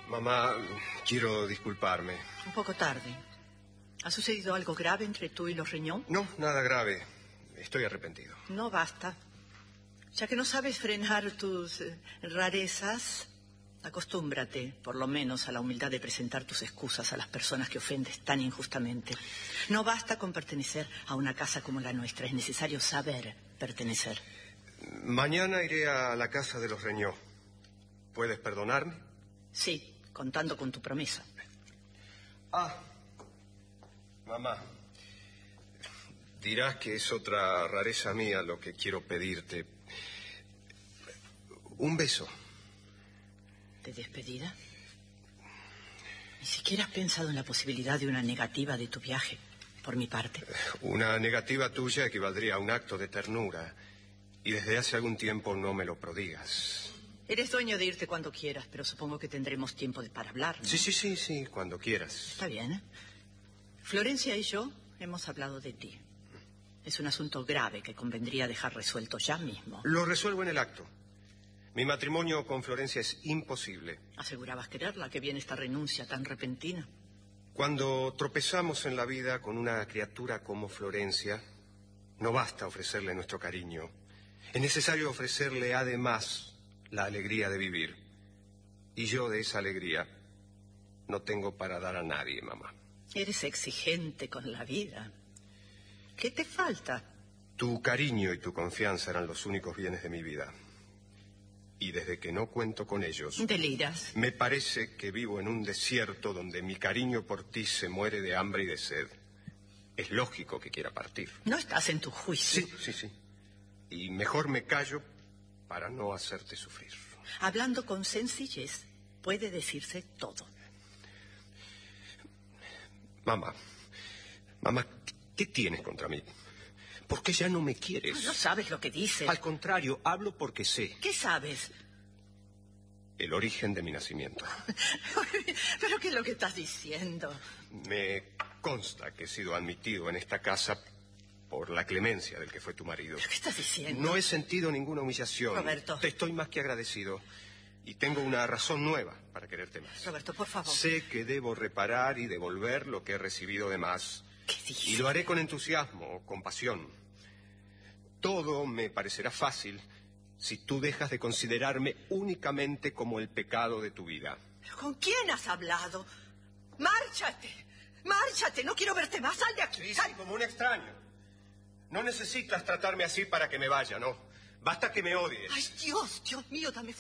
Mamá, quiero disculparme. Un poco tarde. ¿Ha sucedido algo grave entre tú y los Reñón? No, nada grave. Estoy arrepentido. No basta. Ya que no sabes frenar tus rarezas, acostúmbrate, por lo menos, a la humildad de presentar tus excusas a las personas que ofendes tan injustamente. No basta con pertenecer a una casa como la nuestra. Es necesario saber pertenecer. Mañana iré a la casa de los Reñó. ¿Puedes perdonarme? Sí, contando con tu promesa. Mamá, dirás que es otra rareza mía lo que quiero pedirte. Un beso. ¿De despedida? Ni siquiera has pensado en la posibilidad de una negativa de tu viaje, por mi parte. Una negativa tuya equivaldría a un acto de ternura. Y desde hace algún tiempo no me lo prodigas. Eres dueño de irte cuando quieras, pero supongo que tendremos tiempo para hablar, ¿no? Sí, cuando quieras. Está bien, ¿eh? Florencia y yo hemos hablado de ti. Es un asunto grave que convendría dejar resuelto ya mismo. Lo resuelvo en el acto. Mi matrimonio con Florencia es imposible. Asegurabas quererla, que viene esta renuncia tan repentina. Cuando tropezamos en la vida con una criatura como Florencia, no basta ofrecerle nuestro cariño. Es necesario ofrecerle además la alegría de vivir. Y yo de esa alegría no tengo para dar a nadie, mamá. Eres exigente con la vida. ¿Qué te falta? Tu cariño y tu confianza eran los únicos bienes de mi vida. Y desde que no cuento con ellos... Deliras. Me parece que vivo en un desierto donde mi cariño por ti se muere de hambre y de sed. Es lógico que quiera partir. No estás en tu juicio. Sí. Y mejor me callo para no hacerte sufrir. Hablando con sencillez, puede decirse todo. Mamá, ¿qué tienes contra mí? ¿Por qué ya no me quieres? No sabes lo que dices. Al contrario, hablo porque sé. ¿Qué sabes? El origen de mi nacimiento. ¿Pero qué es lo que estás diciendo? Me consta que he sido admitido en esta casa por la clemencia del que fue tu marido. ¿Pero qué estás diciendo? No he sentido ninguna humillación. Roberto. Te estoy más que agradecido. Y tengo una razón nueva para quererte más. Roberto, por favor. Sé que debo reparar y devolver lo que he recibido de más. ¿Qué dices? Y lo haré con entusiasmo, con pasión. Todo me parecerá fácil si tú dejas de considerarme únicamente como el pecado de tu vida. ¿Pero con quién has hablado? ¡Márchate! No quiero verte más. ¡Sal de aquí! Sí, como un extraño. No necesitas tratarme así para que me vaya, ¿no? Basta que me odies. ¡Ay, Dios mío, dame